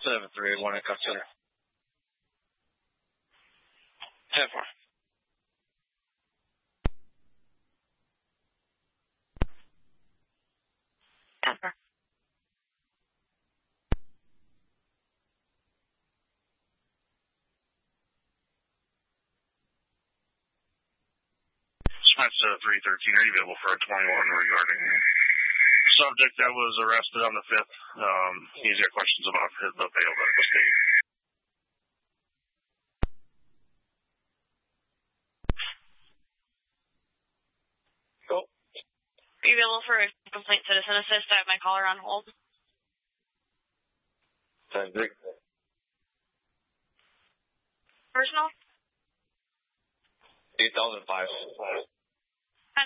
7381 at Cut Center. 10-4. That's 313. Are you available for a 21 regarding the subject that was arrested on the 5th? He's got questions about the bail that was paid. Cool. Are you available for a complaint citizen assist? I have my caller on hold. 10-3. Personal? 8005.